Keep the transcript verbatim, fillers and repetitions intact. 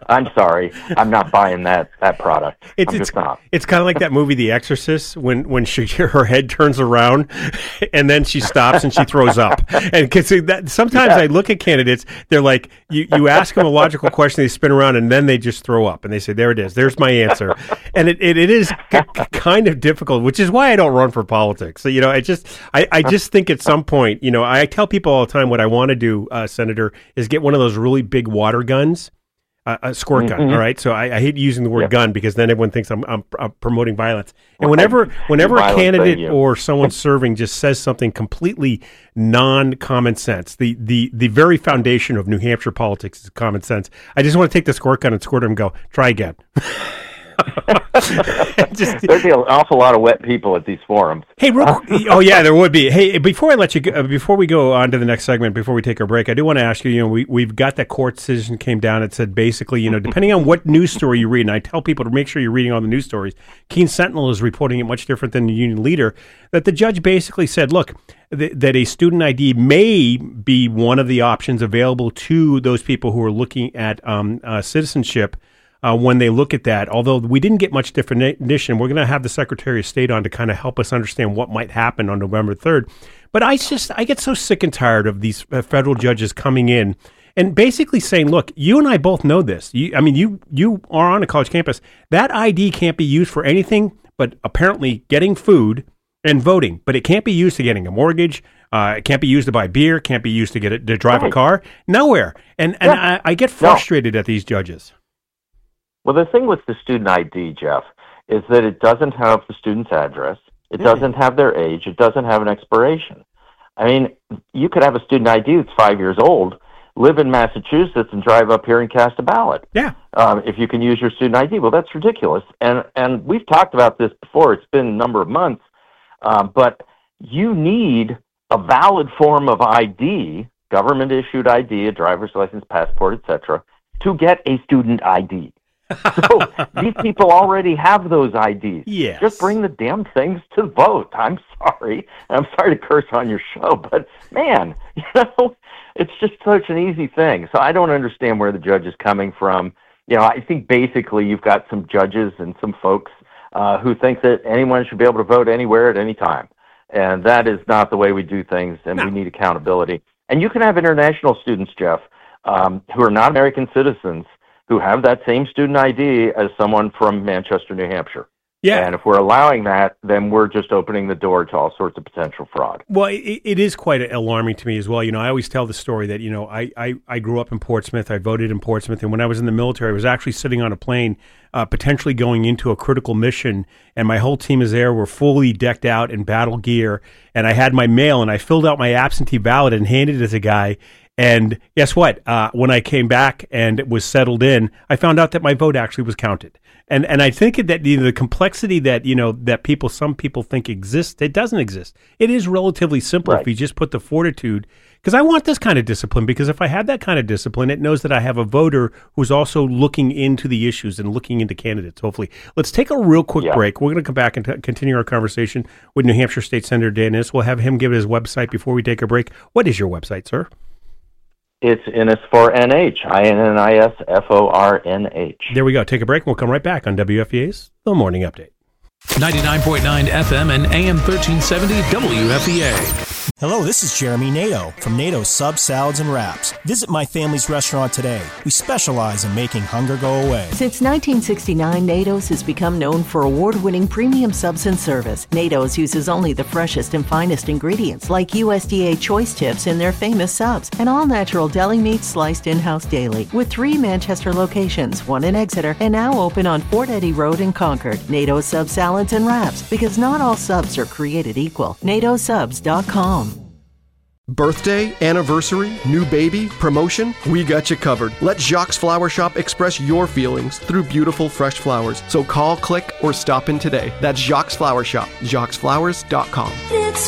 I'm sorry. I'm not buying that, that product. It's I'm it's, just not. It's kind of like that movie, The Exorcist, when when she her head turns around, and then she stops and she throws up. And cause that, sometimes yeah. I look at candidates, they're like, you, you ask them a logical question, they spin around, and then they just throw up, and they say, "There it is. There's my answer." And it it, it is c- kind of difficult, which is why I don't run for politics. So, you know, I just I, I just think at some point, you know, I tell people all the time what I want to do, uh, Senator, is get one of those really big water guns. Uh, a squirt gun, mm-hmm. all right? So I, I hate using the word yep. gun because then everyone thinks I'm, I'm, I'm promoting violence. And whenever whenever a candidate or someone serving just says something completely non-common sense, the, the, the very foundation of New Hampshire politics is common sense. I just want to take the squirt gun and squirt him and go, try again. Just, There'd be an awful lot of wet people at these forums. Hey, real, oh yeah, there would be. Hey, before I let you go, uh, before we go on to the next segment, before we take our break, I do want to ask you. You know, we we've got that court decision came down. It said basically, you know, depending on what news story you read, and I tell people to make sure you're reading all the news stories. Keene Sentinel is reporting it much different than the Union Leader. That the judge basically said, look, th- that a student I D may be one of the options available to those people who are looking at um, uh, citizenship. Uh, when they look at that, although we didn't get much definition, we're going to have the Secretary of State on to kind of help us understand what might happen on November third. But I just, I get so sick and tired of these uh, federal judges coming in and basically saying, look, you and I both know this. You, I mean, you, you are on a college campus. That I D can't be used for anything but apparently getting food and voting. But it can't be used to getting a mortgage. Uh, it can't be used to buy beer. Can't be used to get it, to drive right. a car. Nowhere. And, and yeah. I, I get frustrated no. at these judges. Well, the thing with the student I D, Jeff, is that it doesn't have the student's address. It doesn't have their age. It doesn't have an expiration. I mean, you could have a student I D that's five years old, live in Massachusetts, and drive up here and cast a ballot. Yeah. Um, if you can use your student I D. Well, that's ridiculous. And and we've talked about this before. It's been a number of months. Um, but you need a valid form of I D, government-issued I D, a driver's license, passport, et cetera, to get a student I D. So these people already have those I Ds. Yes. Just bring the damn things to vote. I'm sorry. I'm sorry to curse on your show, but man, you know, it's just such an easy thing. So I don't understand where the judge is coming from. You know, I think basically you've got some judges and some folks uh, who think that anyone should be able to vote anywhere at any time. And that is not the way we do things, and no. we need accountability. And you can have international students, Jeff, um, who are not American citizens, who have that same student I D as someone from Manchester, New Hampshire. Yeah. And if we're allowing that, then we're just opening the door to all sorts of potential fraud. Well, it, it is quite alarming to me as well. You know, I always tell the story that, you know, I, I, I grew up in Portsmouth. I voted in Portsmouth. And when I was in the military, I was actually sitting on a plane, uh, potentially going into a critical mission. And my whole team is there. We're fully decked out in battle gear. And I had my mail, and I filled out my absentee ballot and handed it to a guy. And guess what? Uh, when I came back and it was settled in, I found out that my vote actually was counted. And and I think that you know, the complexity that you know that people, some people think exists, it doesn't exist. It is relatively simple right. if you just put the fortitude. Because I want this kind of discipline. Because if I had that kind of discipline, it knows that I have a voter who's also looking into the issues and looking into candidates. Hopefully, let's take a real quick yeah. break. We're going to come back and t- continue our conversation with New Hampshire State Senator Dan Innis. We'll have him give his website before we take a break. What is your website, sir? It's Innis for N H, I N N I S F O R N H. There we go. Take a break. We'll come right back on W F E A's The Morning Update. ninety-nine point nine F M and A M thirteen seventy W F E A. Hello, this is Jeremy Nato from Nato's Subs, Salads, and Wraps. Visit my family's restaurant today. We specialize in making hunger go away. Since nineteen sixty-nine, Nato's has become known for award-winning premium subs and service. Nato's uses only the freshest and finest ingredients like U S D A choice tips in their famous subs and all-natural deli meat sliced in-house daily. With three Manchester locations, one in Exeter, and now open on Fort Eddy Road in Concord. Nato's Subs, Salads, and Wraps, because not all subs are created equal. nato subs dot com. Birthday, anniversary, new baby, promotion, we got you covered. Let Jacques Flower Shop express your feelings through beautiful fresh flowers. So call, click, or stop in today. That's Jacques Flower Shop, jacques flowers dot com. It's